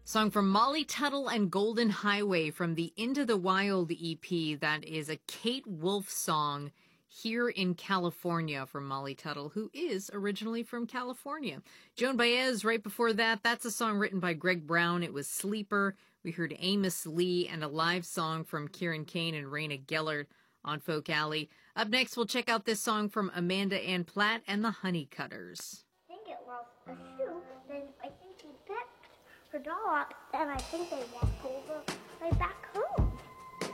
Song from Molly Tuttle and Golden Highway from the Into the Wild EP. That is a Kate Wolf song, Here in California, from Molly Tuttle, who is originally from California. Joan Baez right before that. That's a song written by Greg Brown. It was Sleeper. We heard Amos Lee and a live song from Kieran Kane and Raina Gellert on Folk Alley. Up next, we'll check out this song from Amanda Ann Platt and the Honeycutters. I think it was a shoe, then I think he picked her doll up, and I think they walked over way back home.